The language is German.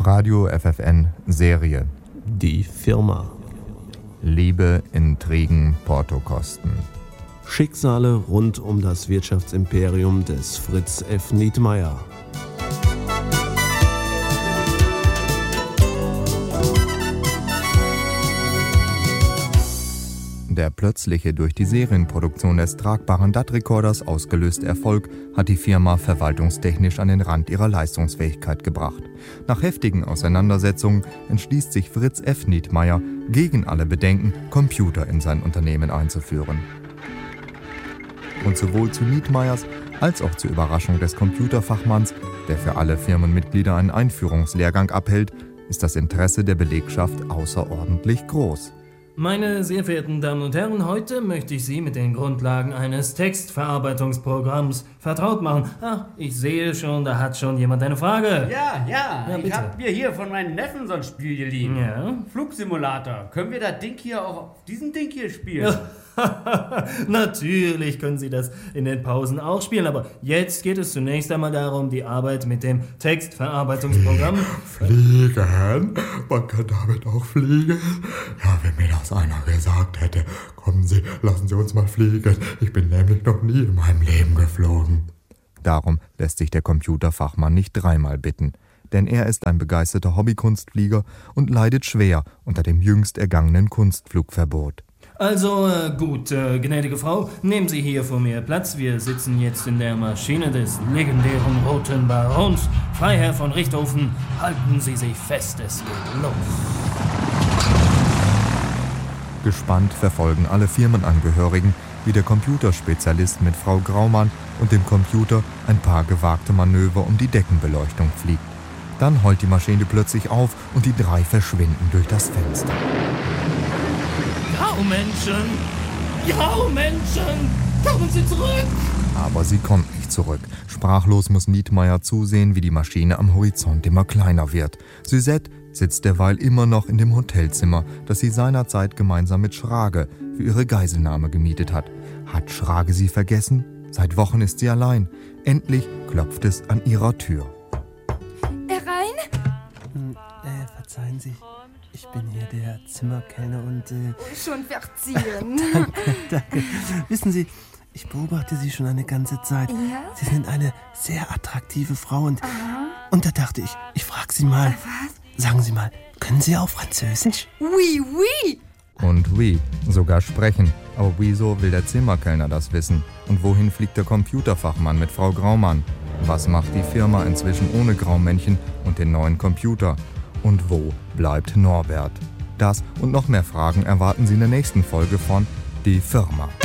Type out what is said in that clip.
Radio FFN Serie. Die Firma. Liebe, Intrigen, Portokosten. Schicksale rund um das Wirtschaftsimperium des Fritz F. Nietmeyer. Der plötzliche durch die Serienproduktion des tragbaren DAT-Rekorders ausgelöste Erfolg hat die Firma verwaltungstechnisch an den Rand ihrer Leistungsfähigkeit gebracht. Nach heftigen Auseinandersetzungen entschließt sich Fritz F. Nietmeyer, gegen alle Bedenken Computer in sein Unternehmen einzuführen. Und sowohl zu Nietmeyers als auch zur Überraschung des Computerfachmanns, der für alle Firmenmitglieder einen Einführungslehrgang abhält, ist das Interesse der Belegschaft außerordentlich groß. Meine sehr verehrten Damen und Herren, heute möchte ich Sie mit den Grundlagen eines Textverarbeitungsprogramms vertraut machen. Ach, ich sehe schon, da hat schon jemand eine Frage. Ja, ich bitte. hab mir hier von meinem Neffen so ein Spiel geliehen. Ja? Flugsimulator. Können wir das Ding hier auch auf diesem Ding hier spielen? Natürlich können Sie das in den Pausen auch spielen, aber jetzt geht es zunächst einmal darum, die Arbeit mit dem Textverarbeitungsprogramm... Fliegen? Man kann damit auch fliegen? Ja, wenn mir das einer gesagt hätte. Kommen Sie, lassen Sie uns mal fliegen. Ich bin nämlich noch nie in meinem Leben geflogen. Darum lässt sich der Computerfachmann nicht dreimal bitten, denn er ist ein begeisterter Hobbykunstflieger und leidet schwer unter dem jüngst ergangenen Kunstflugverbot. Also, gut, gnädige Frau, nehmen Sie hier vor mir Platz. Wir sitzen jetzt in der Maschine des legendären Roten Barons. Freiherr von Richthofen, halten Sie sich fest, es geht los. Gespannt verfolgen alle Firmenangehörigen, wie der Computerspezialist mit Frau Graumann und dem Computer ein paar gewagte Manöver um die Deckenbeleuchtung fliegt. Dann heult die Maschine plötzlich auf und die drei verschwinden durch das Fenster. Graumenschen, kommen Sie zurück! Aber sie kommt nicht zurück. Sprachlos muss Nietmeyer zusehen, wie die Maschine am Horizont immer kleiner wird. Suzette sitzt derweil immer noch in dem Hotelzimmer, das sie seinerzeit gemeinsam mit Schrage für ihre Geiselnahme gemietet hat. Hat Schrage sie vergessen? Seit Wochen ist sie allein. Endlich klopft es an ihrer Tür. Herein? Verzeihen Sie, ich bin hier der Zimmerkellner und... Schon verziehen. Danke. Wissen Sie, ich beobachte Sie schon eine ganze Zeit. Ja? Sie sind eine sehr attraktive Frau und da dachte ich frage Sie mal. Was? Sagen Sie mal, können Sie auch Französisch? Oui, oui. Und oui, sogar sprechen. Aber wieso will der Zimmerkellner das wissen? Und wohin fliegt der Computerfachmann mit Frau Graumann? Was macht die Firma inzwischen ohne Graumännchen und den neuen Computer? Und wo bleibt Norbert? Das und noch mehr Fragen erwarten Sie in der nächsten Folge von Die Firma.